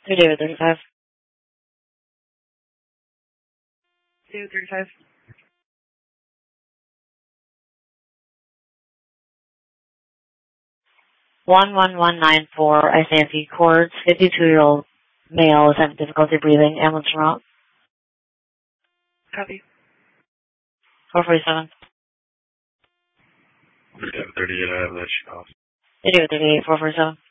David 35. David 35. 11194, ICMP Courts, 52-year-old male is having difficulty breathing. Ambulance route. Copy. 447. 38, I have that shit off. David 38, 447.